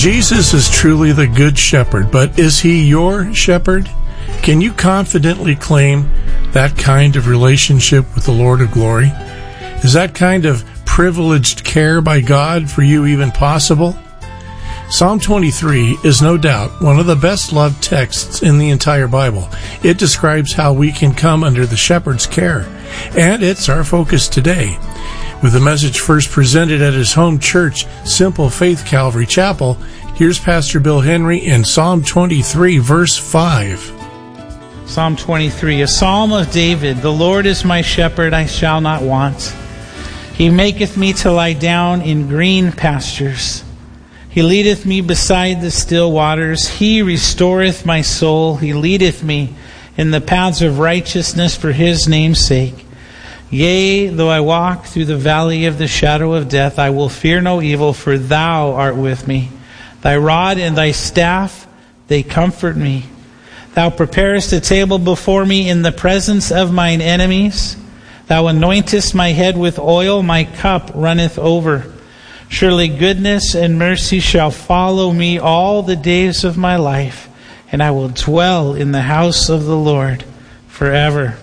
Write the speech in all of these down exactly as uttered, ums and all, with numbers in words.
Jesus is truly the Good Shepherd, but is He your shepherd? Can you confidently claim that kind of relationship with the Lord of Glory? Is that kind of privileged care by God for you even possible? Psalm twenty-three is no doubt one of the best loved texts in the entire Bible. It describes how we can come under the shepherd's care, and it's our focus today. With the message first presented at his home church, Simple Faith Calvary Chapel, here's Pastor Bill Henry in Psalm twenty-three, verse five. Psalm twenty-three, a psalm of David. The Lord is my shepherd, I shall not want. He maketh me to lie down in green pastures. He leadeth me beside the still waters. He restoreth my soul. He leadeth me in the paths of righteousness for his name's sake. Yea, though I walk through the valley of the shadow of death, I will fear no evil, for thou art with me. Thy rod and thy staff, they comfort me. Thou preparest a table before me in the presence of mine enemies. Thou anointest my head with oil, my cup runneth over. Surely goodness and mercy shall follow me all the days of my life, and I will dwell in the house of the Lord forever.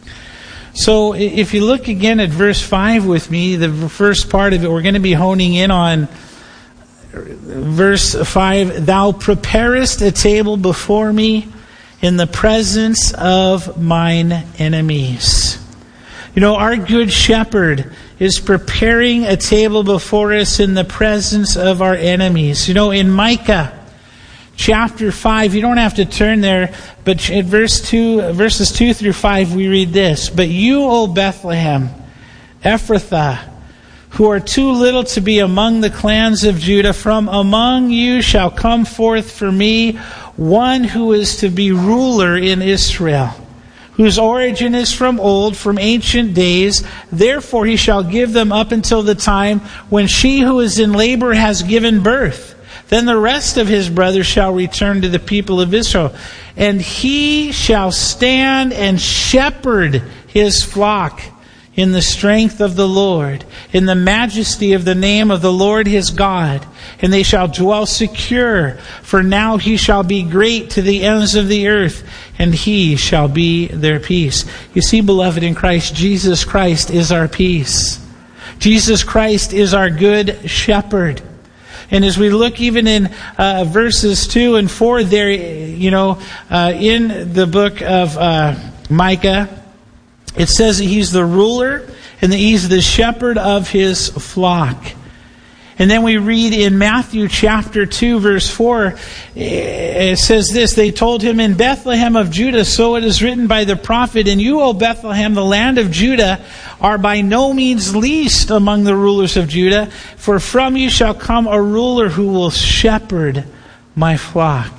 So if you look again at verse five with me, the first part of it, we're going to be honing in on verse five. Thou preparest a table before me in the presence of mine enemies. You know, our good shepherd is preparing a table before us in the presence of our enemies. You know, in Micah chapter five, you don't have to turn there, but in verse two, verses two through five, we read this. But you, O Bethlehem, Ephrathah, who are too little to be among the clans of Judah, from among you shall come forth for me one who is to be ruler in Israel, whose origin is from old, from ancient days. Therefore he shall give them up until the time when she who is in labor has given birth. Then the rest of his brothers shall return to the people of Israel. And he shall stand and shepherd his flock in the strength of the Lord, in the majesty of the name of the Lord his God. And they shall dwell secure, for now he shall be great to the ends of the earth, and he shall be their peace. You see, beloved in Christ, Jesus Christ is our peace. Jesus Christ is our good shepherd. And as we look even in uh, verses two and four there, you know, uh, in the book of uh, Micah, it says that he's the ruler and that he's the shepherd of his flock. And then we read in Matthew chapter two, verse four, it says this, they told him, in Bethlehem of Judah, so it is written by the prophet, and you, O Bethlehem, the land of Judah, are by no means least among the rulers of Judah, for from you shall come a ruler who will shepherd my flock.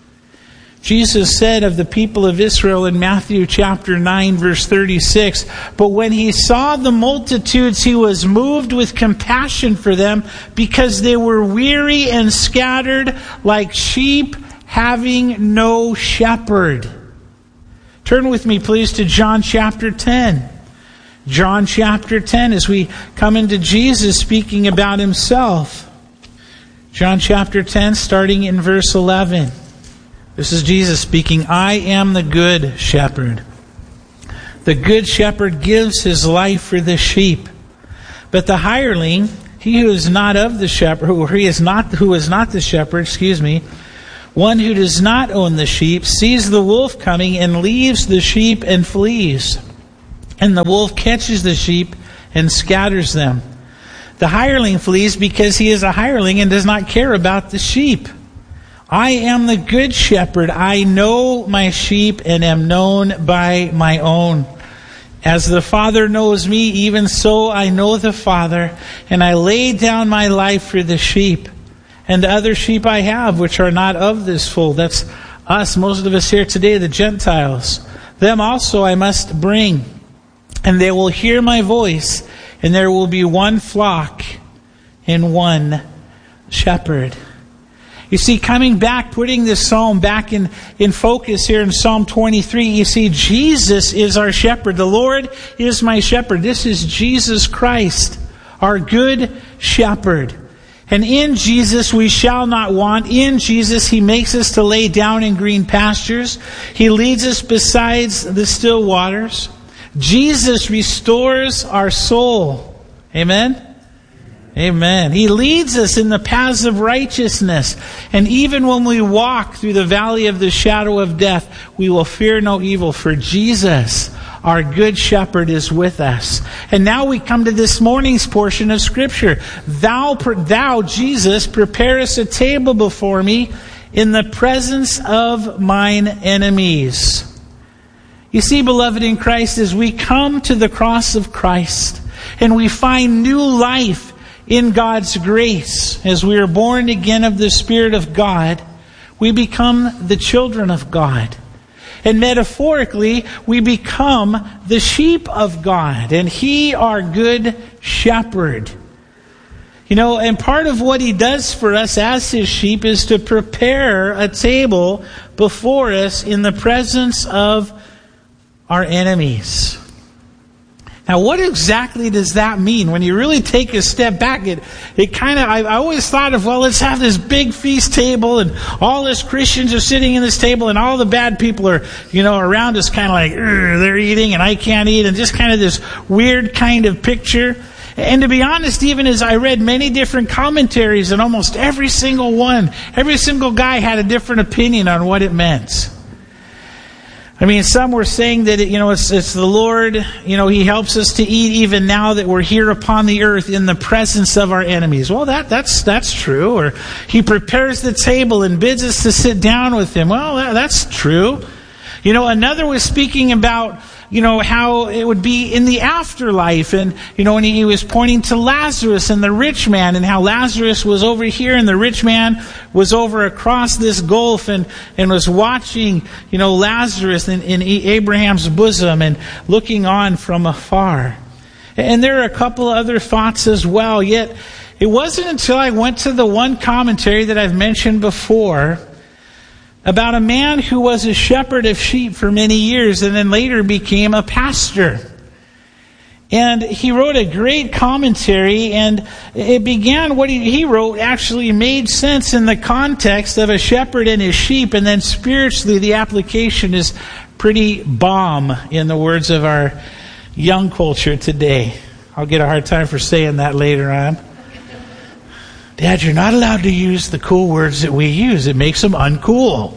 Jesus said of the people of Israel in Matthew chapter nine, verse thirty-six, but when he saw the multitudes, he was moved with compassion for them, because they were weary and scattered like sheep having no shepherd. Turn with me, please, to John chapter ten. John chapter ten, as we come into Jesus speaking about himself. John chapter ten, starting in verse eleven. This is Jesus speaking. I am the good shepherd. The good shepherd gives his life for the sheep. But the hireling, he who is not of the shepherd, or he is not, who is not the shepherd, excuse me, one who does not own the sheep, sees the wolf coming and leaves the sheep and flees. And the wolf catches the sheep and scatters them. The hireling flees because he is a hireling and does not care about the sheep. I am the good shepherd. I know my sheep and am known by my own. As the Father knows me, even so I know the Father, and I lay down my life for the sheep. And other sheep I have, which are not of this fold. That's us, most of us here today, the Gentiles. Them also I must bring, and they will hear my voice, and there will be one flock and one shepherd. You see, coming back, putting this psalm back in, in focus here in Psalm twenty-three, you see, Jesus is our shepherd. The Lord is my shepherd. This is Jesus Christ, our good shepherd. And in Jesus we shall not want. In Jesus He makes us to lay down in green pastures. He leads us beside the still waters. Jesus restores our soul. Amen? Amen. He leads us in the paths of righteousness. And even when we walk through the valley of the shadow of death, we will fear no evil, for Jesus, our good shepherd, is with us. And now we come to this morning's portion of Scripture. Thou, thou, Jesus, preparest a table before me in the presence of mine enemies. You see, beloved in Christ, as we come to the cross of Christ and we find new life in God's grace, as we are born again of the Spirit of God, we become the children of God. And metaphorically, we become the sheep of God, and He, our good shepherd. You know, and part of what He does for us as His sheep is to prepare a table before us in the presence of our enemies. Now, what exactly does that mean? When you really take a step back, it, it kind of, I, I always thought of, well, let's have this big feast table and all us Christians are sitting in this table and all the bad people are, you know, around us kind of like, they're eating and I can't eat, and just kind of this weird kind of picture. And to be honest, even as I read many different commentaries, and almost every single one, every single guy had a different opinion on what it meant. I mean, some were saying that, it, you know, it's, it's the Lord, you know, He helps us to eat even now that we're here upon the earth in the presence of our enemies. Well, that, that's, that's true. Or He prepares the table and bids us to sit down with Him. Well, that, that's true. You know, another was speaking about, you know, how it would be in the afterlife. And, you know, when he, he was pointing to Lazarus and the rich man, and how Lazarus was over here and the rich man was over across this gulf and, and was watching, you know, Lazarus in, in Abraham's bosom and looking on from afar. And there are a couple other thoughts as well. Yet, it wasn't until I went to the one commentary that I've mentioned before about a man who was a shepherd of sheep for many years and then later became a pastor. And he wrote a great commentary, and it began, what he, he wrote actually made sense in the context of a shepherd and his sheep, and then spiritually the application is pretty bomb, in the words of our young culture today. I'll get a hard time for saying that later on. Dad, you're not allowed to use the cool words that we use. It makes them uncool.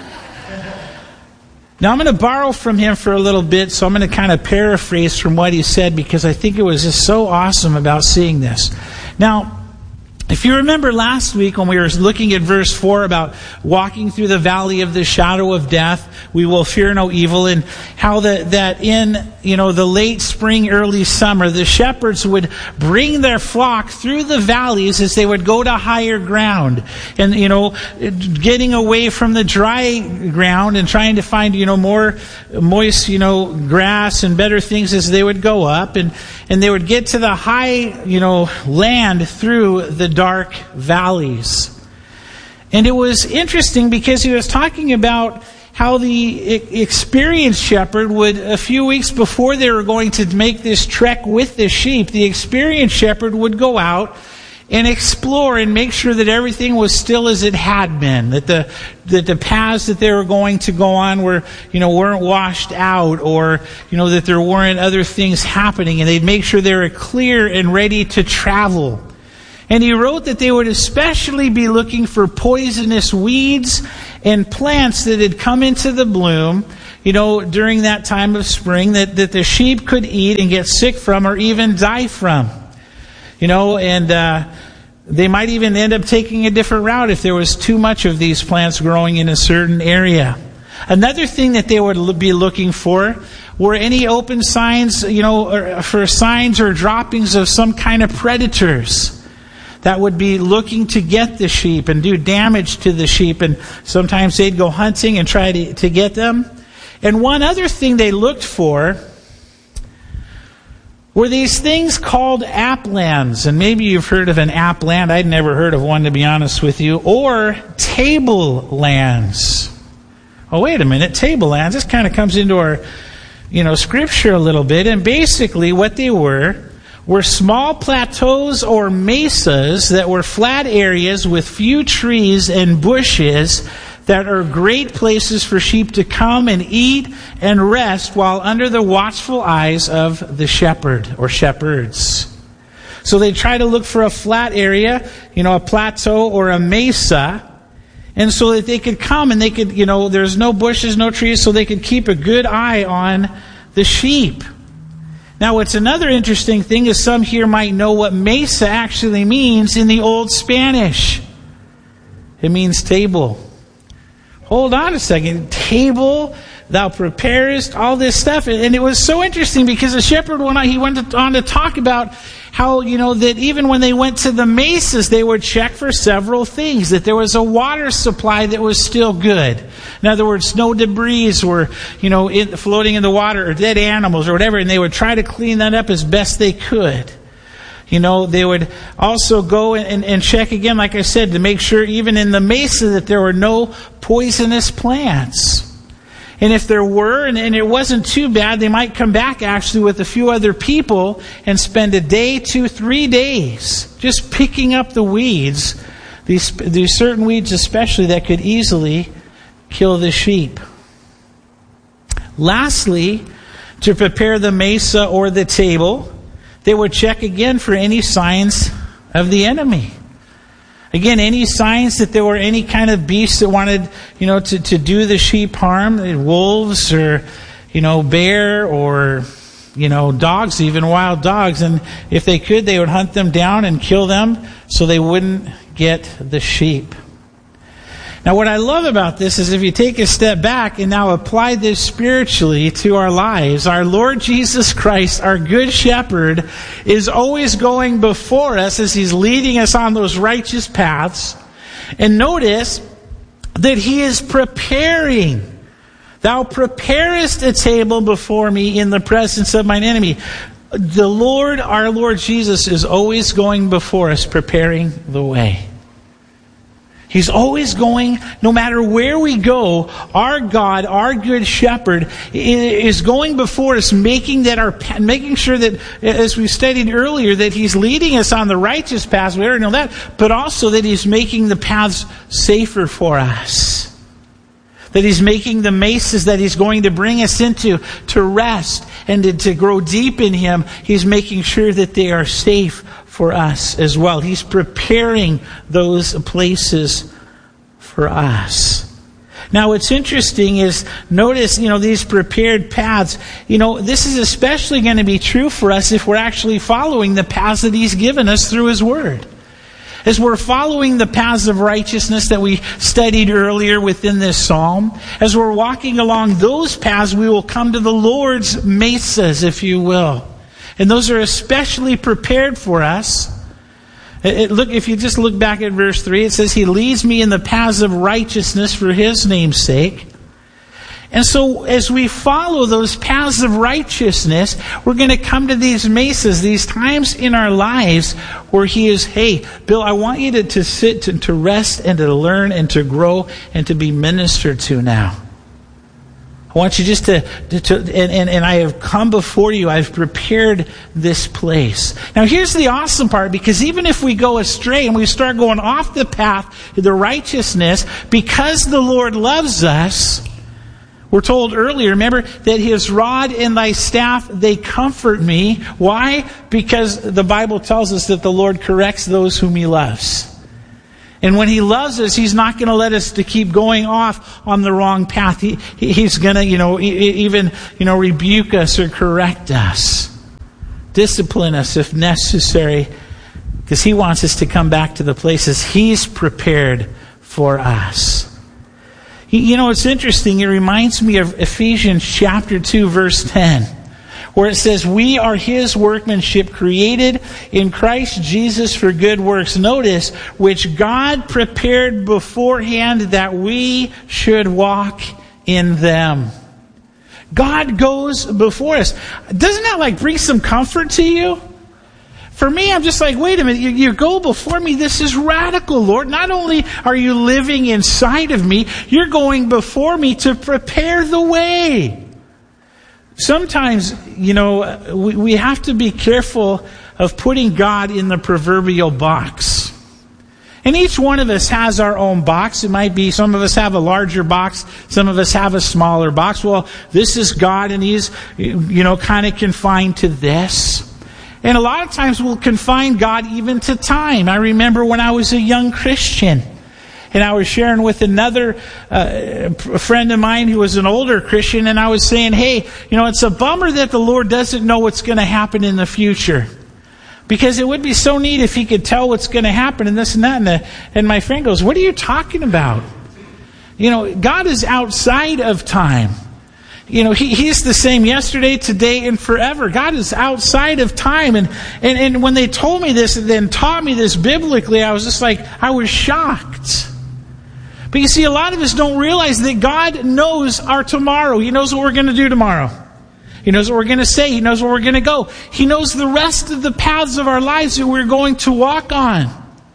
Now, I'm going to borrow from him for a little bit, so I'm going to kind of paraphrase from what he said, because I think it was just so awesome about seeing this. Now, if you remember last week when we were looking at verse four about walking through the valley of the shadow of death, we will fear no evil, and how the, that in, you know, the late spring, early summer, the shepherds would bring their flock through the valleys as they would go to higher ground, and, you know, getting away from the dry ground and trying to find, you know, more moist, you know, grass and better things as they would go up, and, and they would get to the high, you know, land through the dark valleys. And it was interesting because he was talking about how the experienced shepherd would, a few weeks before they were going to make this trek with the sheep, the experienced shepherd would go out and explore and make sure that everything was still as it had been, that the that the paths that they were going to go on were, you know, weren't washed out, or, you know, that there weren't other things happening, and they'd make sure they were clear and ready to travel. And he wrote that they would especially be looking for poisonous weeds and plants that had come into the bloom, you know, during that time of spring, that, that the sheep could eat and get sick from or even die from. You know, and uh, they might even end up taking a different route if there was too much of these plants growing in a certain area. Another thing that they would be looking for were any open signs, you know, or for signs or droppings of some kind of predators that would be looking to get the sheep and do damage to the sheep. And sometimes they'd go hunting and try to, to get them. And one other thing they looked for were these things called uplands. And maybe you've heard of an upland. I'd never heard of one, to be honest with you. Or tablelands. Oh, wait a minute. Tablelands. This kind of comes into our, you know, scripture a little bit. And basically what they were were small plateaus or mesas that were flat areas with few trees and bushes that are great places for sheep to come and eat and rest while under the watchful eyes of the shepherd or shepherds. So they try to look for a flat area, you know, a plateau or a mesa, and so that they could come and they could, you know, there's no bushes, no trees, so they could keep a good eye on the sheep. Now, what's another interesting thing is some here might know what mesa actually means in the Old Spanish. It means table. Hold on a second. Table, thou preparest, all this stuff. And it was so interesting because the shepherd went on, he went on to talk about how, you know, that even when they went to the mesas, they would check for several things. That there was a water supply that was still good. In other words, no debris were, you know, in, floating in the water or dead animals or whatever. And they would try to clean that up as best they could. You know, they would also go and, and check again, like I said, to make sure even in the mesa that there were no poisonous plants. And if there were, and, and it wasn't too bad, they might come back actually with a few other people and spend a day, two, three days just picking up the weeds, these, these certain weeds especially that could easily kill the sheep. Lastly, to prepare the mesa or the table, they would check again for any signs of the enemy. Again, any signs that there were any kind of beasts that wanted, you know, to, to do the sheep harm, wolves or, you know, bear or, you know, dogs, even wild dogs. And if they could, they would hunt them down and kill them so they wouldn't get the sheep. Now, what I love about this is if you take a step back and now apply this spiritually to our lives, our Lord Jesus Christ, our Good Shepherd, is always going before us as He's leading us on those righteous paths. And notice that He is preparing. Thou preparest a table before me in the presence of mine enemy. The Lord, our Lord Jesus, is always going before us, preparing the way. He's always going, no matter where we go, our God, our Good Shepherd, is going before us, making that our, making sure that, as we studied earlier, that He's leading us on the righteous paths. We already know that, but also that He's making the paths safer for us. That He's making the mesas that He's going to bring us into to rest and to, to grow deep in Him. He's making sure that they are safe for us as well. He's preparing those places for us. Now, what's interesting is, notice, you know, these prepared paths. You know, this is especially going to be true for us if we're actually following the paths that He's given us through His Word. As we're following the paths of righteousness that we studied earlier within this psalm, as we're walking along those paths, we will come to the Lord's mesas, if you will. And those are especially prepared for us. It, look, if you just look back at verse three, it says, He leads me in the paths of righteousness for His name's sake. And so as we follow those paths of righteousness, we're going to come to these mesas, these times in our lives where He is, hey, Bill, I want you to, to sit, to, to rest, and to learn, and to grow, and to be ministered to now. I want you just to, to, to and, and, and I have come before you. I've prepared this place. Now here's the awesome part, because even if we go astray and we start going off the path of the righteousness, because the Lord loves us, we're told earlier, remember, that His rod and thy staff, they comfort me. Why? Because the Bible tells us that the Lord corrects those whom He loves. And when He loves us, He's not going to let us to keep going off on the wrong path. He, he's going to, you know, even, you know, rebuke us or correct us. Discipline us if necessary. Because He wants us to come back to the places He's prepared for us. You know, it's interesting. It reminds me of Ephesians chapter two, verse ten. Where it says, we are His workmanship, created in Christ Jesus for good works. Notice, which God prepared beforehand that we should walk in them. God goes before us. Doesn't that like bring some comfort to you? For me, I'm just like, wait a minute, you, you go before me. This is radical, Lord. Not only are you living inside of me, you're going before me to prepare the way. Sometimes, you know, we, we have to be careful of putting God in the proverbial box. And each one of us has our own box. It might be some of us have a larger box, some of us have a smaller box. Well, this is God, and He's, you know, kind of confined to this. And a lot of times we'll confine God even to time. I remember when I was a young Christian, and I was sharing with another uh, friend of mine who was an older Christian, and I was saying, hey, you know, it's a bummer that the Lord doesn't know what's going to happen in the future. Because it would be so neat if He could tell what's going to happen and this and that. And, the, and my friend goes, what are you talking about? You know, God is outside of time. You know, he, He's the same yesterday, today, and forever. God is outside of time. And, and, and when they told me this and then taught me this biblically, I was just like, I was shocked. But you see, a lot of us don't realize that God knows our tomorrow. He knows what we're going to do tomorrow. He knows what we're going to say. He knows where we're going to go. He knows the rest of the paths of our lives that we're going to walk on.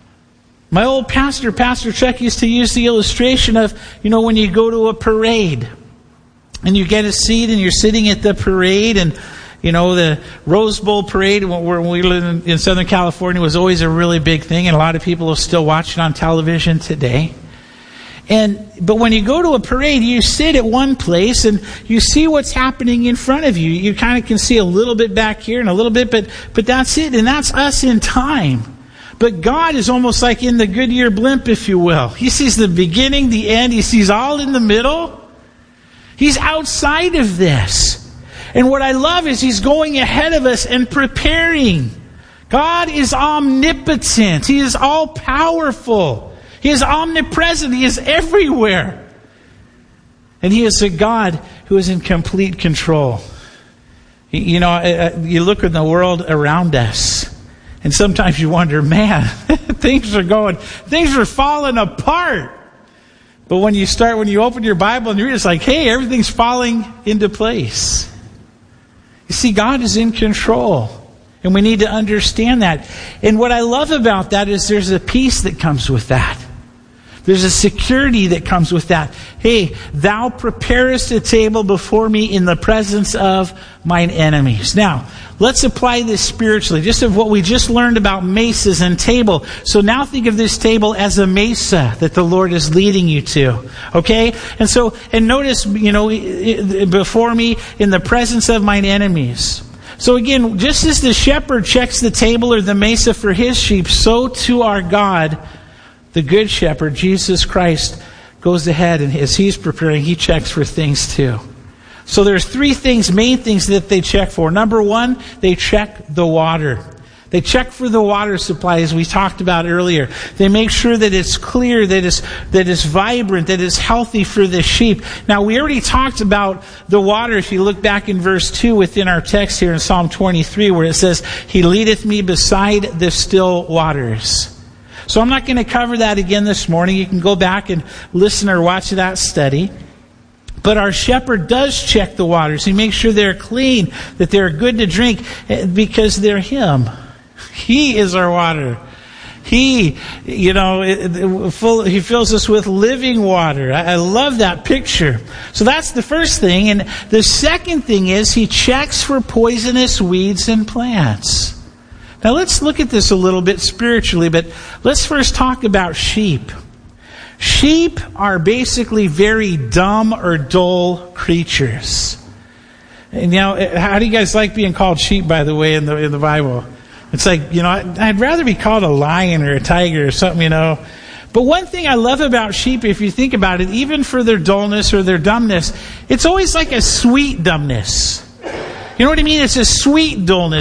My old pastor, Pastor Chuck, used to use the illustration of, you know, when you go to a parade and you get a seat and you're sitting at the parade, and, you know, the Rose Bowl parade when we lived in Southern California was always a really big thing, and a lot of people will still watch it on television today. And but when you go to a parade, you sit at one place and you see what's happening in front of you. You kind of can see a little bit back here and a little bit, but but that's it. And that's us in time. But God is almost like in the Goodyear blimp, if you will. He sees the beginning, the end. He sees all in the middle. He's outside of this. And what I love is He's going ahead of us and preparing. God is omnipotent. He is all-powerful. He is omnipresent. He is everywhere. And He is a God who is in complete control. You know, you look in the world around us, and sometimes you wonder, man, things are going, things are falling apart. But when you start, when you open your Bible and you're just like, hey, everything's falling into place. You see, God is in control. And we need to understand that. And what I love about that is there's a peace that comes with that. There's a security that comes with that. Hey, thou preparest a table before me in the presence of mine enemies. Now, let's apply this spiritually, just of what we just learned about mesas and table. So now think of this table as a mesa that the Lord is leading you to. Okay? And so, and notice, you know, before me in the presence of mine enemies. So again, just as the shepherd checks the table or the mesa for his sheep, so to our God, the good shepherd, Jesus Christ, goes ahead, and as He's preparing, He checks for things too. So there's three things, main things that they check for. Number one, they check the water. They check for the water supply, as we talked about earlier. They make sure that it's clear, that it's, that it's vibrant, that it's healthy for the sheep. Now, we already talked about the water. If you look back in verse two within our text here in Psalm twenty-three, where it says, He leadeth me beside the still waters. So I'm not going to cover that again this morning. You can go back and listen or watch that study. But our shepherd does check the waters. He makes sure they're clean, that they're good to drink, because they're Him. He is our water. He, you know, full, He fills us with living water. I love that picture. So that's the first thing. And the second thing is He checks for poisonous weeds and plants. Now let's look at this a little bit spiritually, but let's first talk about sheep. Sheep are basically very dumb or dull creatures. And you know, how do you guys like being called sheep, by the way, in the in the Bible? It's like, you know, I'd rather be called a lion or a tiger or something, you know. But one thing I love about sheep, if you think about it, even for their dullness or their dumbness, it's always like a sweet dumbness. You know what I mean? It's a sweet dullness.